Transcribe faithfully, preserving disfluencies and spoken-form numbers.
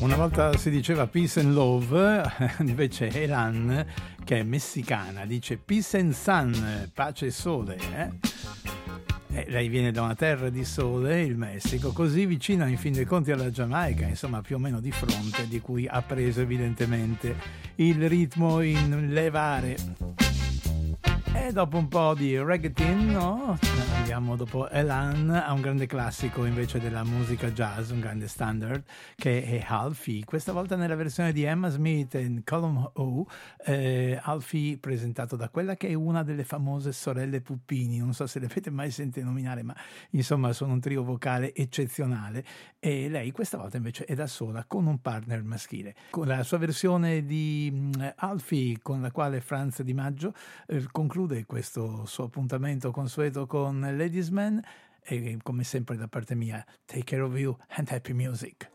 Una volta si diceva peace and love, invece Elan, che è messicana, dice peace and sun, pace e sole. Eh? Eh, lei viene da una terra di sole, il Messico, così vicino in fin dei conti alla Giamaica, insomma più o meno di fronte, di cui ha preso evidentemente il ritmo in levare. E dopo un po' di reggaeton, no? Andiamo dopo Elan a un grande classico invece della musica jazz, un grande standard, che è Alfie, questa volta nella versione di Emma Smith e Colum O. eh, Alfie presentato da quella che è una delle famose sorelle Puppini, non so se le avete mai sentite nominare, ma insomma sono un trio vocale eccezionale, e lei questa volta invece è da sola con un partner maschile, con la sua versione di um, Alfie, con la quale Franz Di Maggio eh, conclude questo suo appuntamento consueto con Ladies Man, e come sempre da parte mia, take care of you and happy music.